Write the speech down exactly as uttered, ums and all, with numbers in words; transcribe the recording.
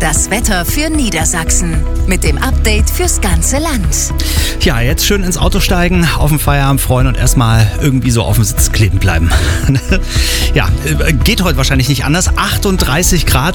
Das Wetter für Niedersachsen mit dem Update fürs ganze Land. Ja, jetzt schön ins Auto steigen, auf den Feierabend freuen und erstmal irgendwie so auf dem Sitz kleben bleiben. Ja, geht heute wahrscheinlich nicht anders. achtunddreißig Grad